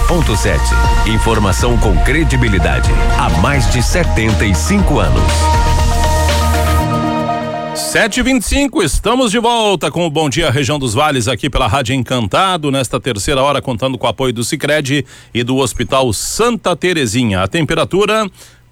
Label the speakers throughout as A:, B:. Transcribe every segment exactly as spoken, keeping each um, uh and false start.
A: ponto sete. Informação com credibilidade há mais de setenta e cinco anos.
B: sete e vinte e cinco, estamos de volta com o Bom Dia Região dos Vales aqui pela Rádio Encantado, nesta terceira hora, contando com o apoio do Sicredi e do Hospital Santa Terezinha. A temperatura,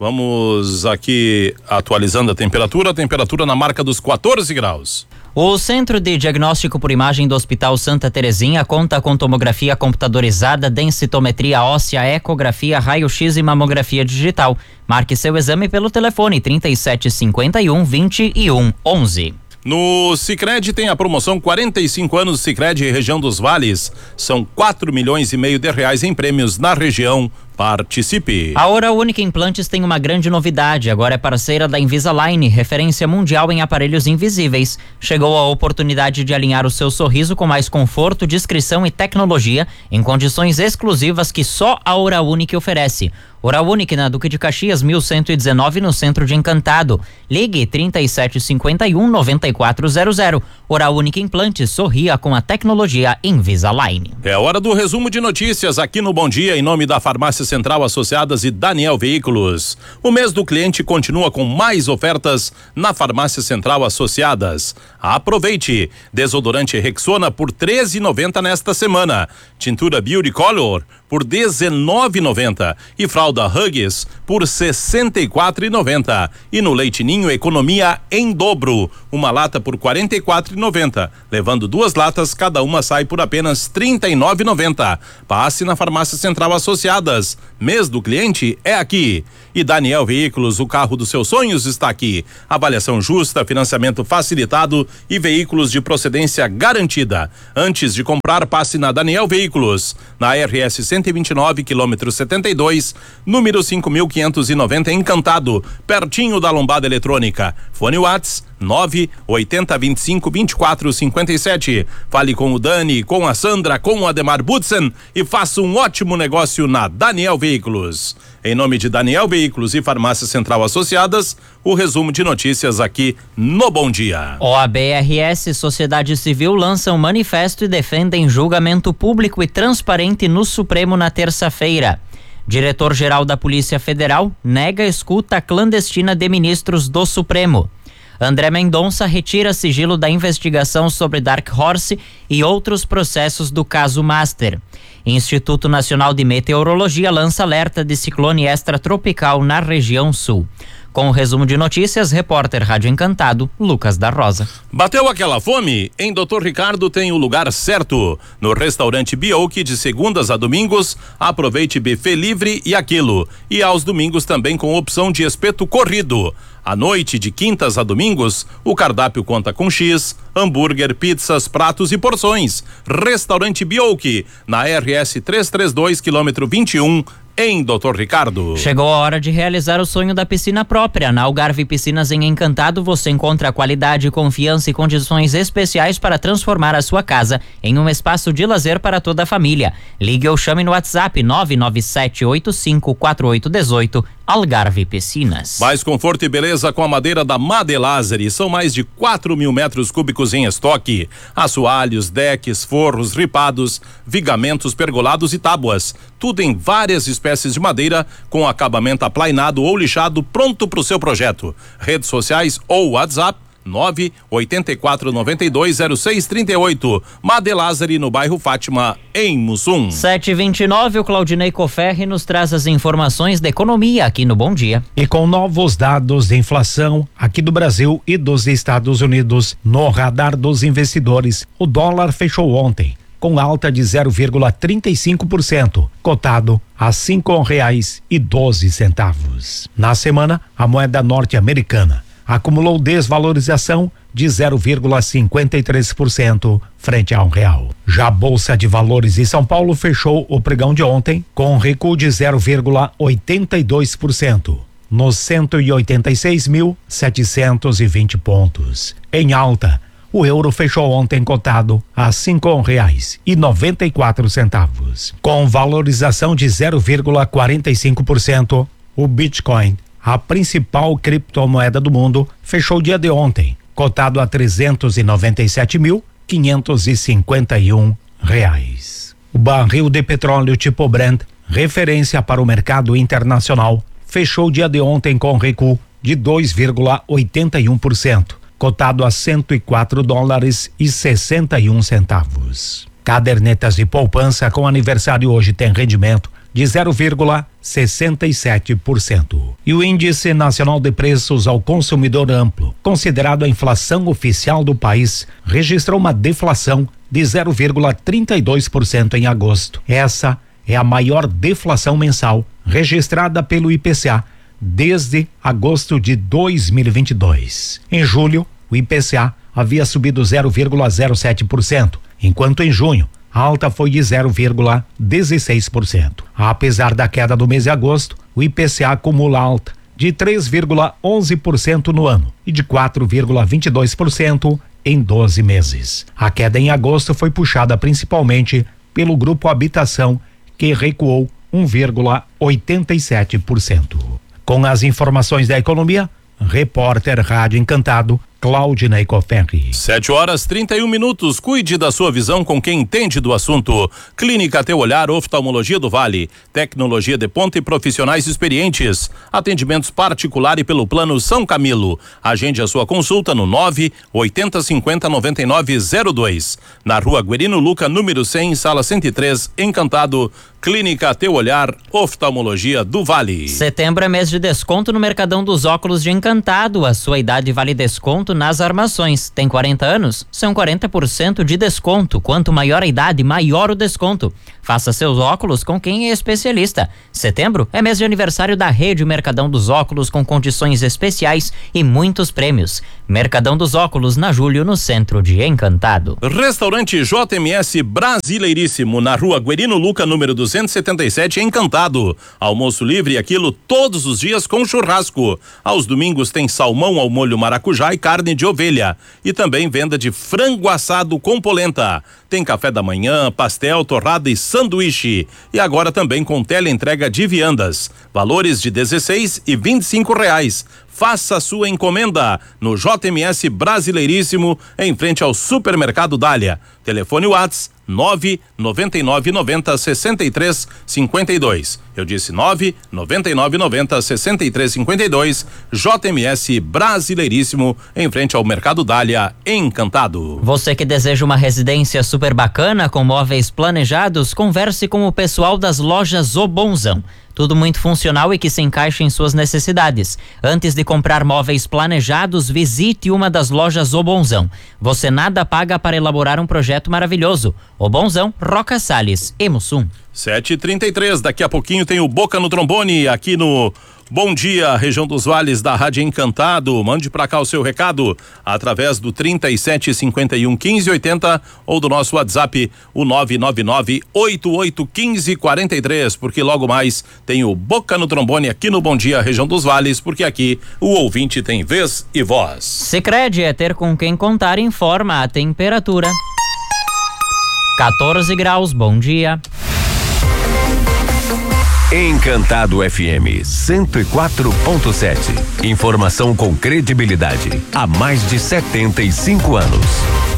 B: vamos aqui atualizando a temperatura, a temperatura na marca dos quatorze graus.
C: O Centro de Diagnóstico por Imagem do Hospital Santa Terezinha conta com tomografia computadorizada, densitometria óssea, ecografia, raio-x e mamografia digital. Marque seu exame pelo telefone trinta e sete cinquenta e um, vinte e um, onze.
B: No Sicredi tem a promoção quarenta e cinco anos Sicredi Região dos Vales. São quatro milhões e meio de reais em prêmios na região. Participe.
C: A Hora Única Implantes tem uma grande novidade. Agora é parceira da Invisalign, referência mundial em aparelhos invisíveis. Chegou a oportunidade de alinhar o seu sorriso com mais conforto, discrição e tecnologia em condições exclusivas que só a Hora Única oferece. Hora Única na Duque de Caxias, mil cento e dezenove, no centro de Encantado. Ligue trinta e sete cinquenta e um, noventa e quatro zero zero. Hora Única Implantes, sorria com a tecnologia Invisalign.
B: É hora do resumo de notícias aqui no Bom Dia, em nome da Farmácia Central Associadas e Daniel Veículos. O mês do cliente continua com mais ofertas na Farmácia Central Associadas. Aproveite! Desodorante Rexona por treze reais e noventa centavos nesta semana. Tintura Beauty Color por dezenove reais e noventa centavos e fralda Huggies por sessenta e quatro reais e noventa centavos. E no Leite Ninho, economia em dobro. Uma lata por quarenta e quatro reais e noventa centavos. Levando duas latas, cada uma sai por apenas trinta e nove reais e noventa centavos. Passe na Farmácia Central Associadas. Mês do cliente é aqui. E Daniel Veículos, o carro dos seus sonhos está aqui. Avaliação justa, financiamento facilitado e veículos de procedência garantida. Antes de comprar, passe na Daniel Veículos. Na R S cento e vinte e nove, quilômetro setenta e dois, número cinco mil quinhentos e noventa, Encantado, pertinho da Lombada Eletrônica. Fone Whats nove oitenta, vinte e cinco, vinte e quatro, cinquenta e sete. Fale com o Dani, com a Sandra, com o Ademar Budsen e faça um ótimo negócio na Daniel Veículos. Em nome de Daniel Veículos e Farmácia Central Associadas, o resumo de notícias aqui no Bom Dia.
C: O A B R S Sociedade Civil lança um manifesto e defendem julgamento público e transparente no Supremo na terça-feira. Diretor-geral da Polícia Federal nega escuta clandestina de ministros do Supremo. André Mendonça retira sigilo da investigação sobre Dark Horse e outros processos do caso Master. Instituto Nacional de Meteorologia lança alerta de ciclone extratropical na região sul. Com o resumo de notícias, repórter Rádio Encantado, Lucas da Rosa.
B: Bateu aquela fome? Em doutor Ricardo tem o lugar certo. No restaurante Bioki, de segundas a domingos, aproveite buffet livre e aquilo. E aos domingos também com opção de espeto corrido. À noite, de quintas a domingos, o cardápio conta com X, hambúrguer, pizzas, pratos e porções. Restaurante Bioki, na R S trezentos e trinta e dois, quilômetro vinte e um, em doutor Ricardo.
C: Chegou a hora de realizar o sonho da piscina própria. Na Algarve Piscinas em Encantado você encontra qualidade, confiança e condições especiais para transformar a sua casa em um espaço de lazer para toda a família. Ligue ou chame no WhatsApp nove nove sete oito cinco quatro oito um oito. Algarve Piscinas.
B: Mais conforto e beleza com a madeira da Madelazeri. São mais de quatro mil metros cúbicos em estoque. Assoalhos, decks, forros, ripados, vigamentos, pergolados e tábuas. Tudo em várias espécies de madeira com acabamento aplainado ou lixado, pronto para o seu projeto. Redes sociais ou WhatsApp nove oito quatro nove dois zero seis três oito. Madelazeri, no bairro Fátima, em Mussum.
C: sete e vinte e nove, o Claudinei Coferri nos traz as informações da economia aqui no Bom Dia.
D: E com novos dados de inflação aqui do Brasil e dos Estados Unidos no radar dos investidores, o dólar fechou ontem com alta de zero vírgula trinta e cinco por cento, cotado a cinco reais e doze centavos. Na semana, a moeda norte-americana acumulou desvalorização de zero vírgula cinquenta e três por cento frente a um real. Já a Bolsa de Valores de São Paulo fechou o pregão de ontem com um recuo de zero vírgula oitenta e dois por cento, nos cento e oitenta e seis mil setecentos e vinte pontos. Em alta, o euro fechou ontem cotado a cinco reais e noventa e quatro centavos. Com valorização de zero vírgula quarenta e cinco por cento, o Bitcoin, a principal criptomoeda do mundo, fechou o dia de ontem, cotado a trezentos e noventa e sete mil quinhentos e cinquenta e um reais. O barril de petróleo tipo Brent, referência para o mercado internacional, fechou o dia de ontem com recuo de dois vírgula oitenta e um por cento, cotado a cento e quatro dólares e sessenta e um centavos. Cadernetas de poupança com aniversário hoje tem rendimento de zero vírgula sessenta e sete por cento. E o Índice Nacional de Preços ao Consumidor Amplo, considerado a inflação oficial do país, registrou uma deflação de zero vírgula trinta e dois por cento em agosto. Essa é a maior deflação mensal registrada pelo I P C A desde agosto de dois mil e vinte e dois. Em julho, o I P C A havia subido zero vírgula zero sete por cento, enquanto em junho a alta foi de zero vírgula dezesseis por cento. Apesar da queda do mês de agosto, o I P C A acumula alta de três vírgula onze por cento no ano e de quatro vírgula vinte e dois por cento em doze meses. A queda em agosto foi puxada principalmente pelo grupo Habitação, que recuou um vírgula oitenta e sete por cento. Com as informações da economia, repórter Rádio Encantado, Claudinei Coferri.
B: Sete horas trinta e um minutos. Cuide da sua visão com quem entende do assunto. Clínica Teu Olhar, Oftalmologia do Vale. Tecnologia de ponta e profissionais experientes. Atendimentos particular e pelo plano São Camilo. Agende a sua consulta no nove oitenta cinquenta noventa e nove zero dois. Na Rua Guerino Luca, número cem, sala cento e três, Encantado. Clínica Teu Olhar, Oftalmologia do Vale.
C: Setembro é mês de desconto no Mercadão dos Óculos de Encantado. A sua idade vale desconto nas armações. Tem quarenta anos? São quarenta por cento de desconto. Quanto maior a idade, maior o desconto. Faça seus óculos com quem é especialista. Setembro é mês de aniversário da Rede Mercadão dos Óculos, com condições especiais e muitos prêmios. Mercadão dos Óculos, na Júlio, no centro de Encantado.
B: Restaurante J M S Brasileiríssimo, na Rua Guerino Luca, número duzentos e setenta e sete, Encantado. Almoço livre, aquilo todos os dias com churrasco. Aos domingos tem salmão ao molho maracujá e carne de ovelha. E também venda de frango assado com polenta. Tem café da manhã, pastel, torrada e sanduíche. E agora também com teleentrega de viandas. Valores de dezesseis e vinte e cinco reais. Faça sua encomenda no J M S Brasileiríssimo, em frente ao Supermercado Dália. Telefone WhatsApp nove noventa e nove noventa sessenta e três cinquenta e dois. Eu disse nove noventa e nove noventa sessenta e três cinquenta e dois. J M S Brasileiríssimo, em frente ao Mercado Dália, Encantado.
C: Você que deseja uma residência super bacana com móveis planejados, converse com o pessoal das lojas O Bonzão. Tudo muito funcional e que se encaixa em suas necessidades. Antes de comprar móveis planejados, visite uma das lojas O Bonzão. Você nada paga para elaborar um projeto maravilhoso. O Bonzão, Roca Salles, Emussum.
B: sete e trinta e três, daqui a pouquinho tem o Boca no Trombone aqui no Bom Dia, região dos Vales da Rádio Encantado. Mande pra cá o seu recado através do trinta e sete cinquenta e um quinze oitenta ou do nosso WhatsApp, o nove nove nove oito oito um cinco quatro três, porque logo mais tem o Boca no Trombone aqui no Bom Dia, região dos Vales, porque aqui o ouvinte tem vez e voz.
C: Sicredi é ter com quem contar. Informa a temperatura. quatorze graus, bom dia.
A: Encantado F M cento e quatro ponto sete. Informação com credibilidade há mais de setenta e cinco anos.